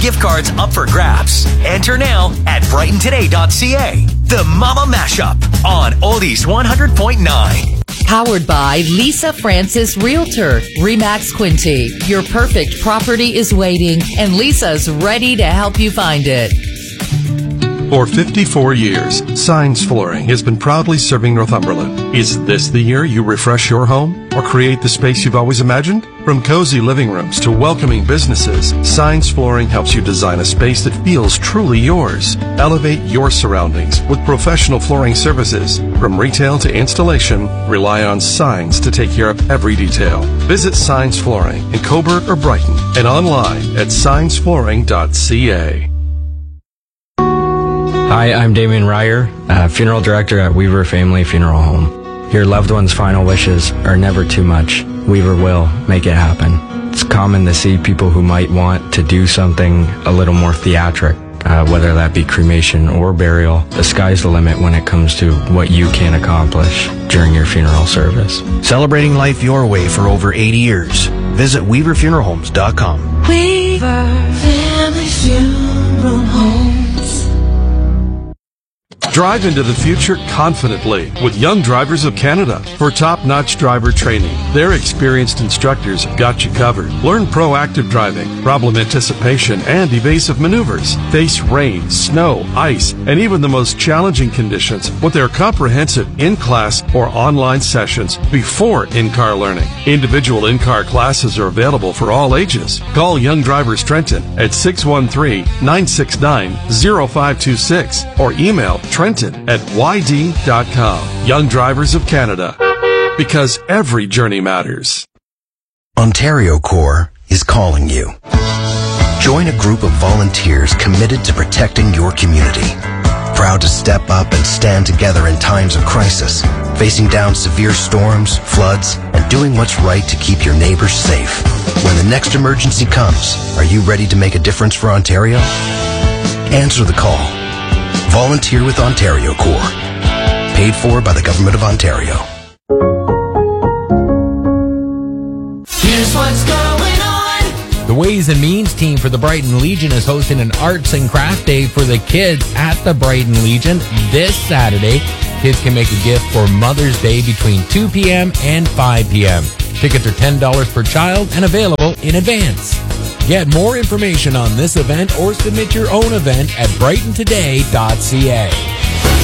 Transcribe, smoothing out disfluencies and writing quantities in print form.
gift cards up for grabs. Enter now at brightontoday.ca. The Mama Mashup on Oldies 100.9. Powered by Lisa Francis Realtor. Remax Quinty. Your perfect property is waiting, and Lisa's ready to help you find it. For 54 years, Signs Flooring has been proudly serving Northumberland. Is this the year you refresh your home or create the space you've always imagined? From cozy living rooms to welcoming businesses, Signs Flooring helps you design a space that feels truly yours. Elevate your surroundings with professional flooring services. From retail to installation, rely on Signs to take care of every detail. Visit Signs Flooring in Coburg or Brighton and online at signsflooring.ca. Hi, I'm Damien Ryer, funeral director at Weaver Family Funeral Home. Your loved one's final wishes are never too much. Weaver will make it happen. It's common to see people who might want to do something a little more theatric, whether that be cremation or burial. The sky's the limit when it comes to what you can accomplish during your funeral service. Celebrating life your way for over 80 years. Visit WeaverFuneralHomes.com. Weaver Family Funeral Homes. Drive into the future confidently with Young Drivers of Canada. For top-notch driver training, their experienced instructors have got you covered. Learn proactive driving, problem anticipation, and evasive maneuvers. Face rain, snow, ice, and even the most challenging conditions with their comprehensive in-class or online sessions before in-car learning. Individual in-car classes are available for all ages. Call Young Drivers Trenton at 613-969-0526 or email Trenton@yd.com. Young Drivers of Canada. Because every journey matters. Ontario Corps is calling you. Join a group of volunteers committed to protecting your community. Proud to step up and stand together in times of crisis, facing down severe storms, floods, and doing what's right to keep your neighbors safe. When the next emergency comes, are you ready to make a difference for Ontario? Answer the call. Volunteer with Ontario Corps. Paid for by the Government of Ontario. Here's what's going on. The Ways and Means team for the Brighton Legion is hosting an arts and craft day for the kids at the Brighton Legion this Saturday. Kids can make a gift for Mother's Day between 2 p.m. and 5 p.m. Tickets are $10 per child and available in advance. Get more information on this event or submit your own event at brightontoday.ca.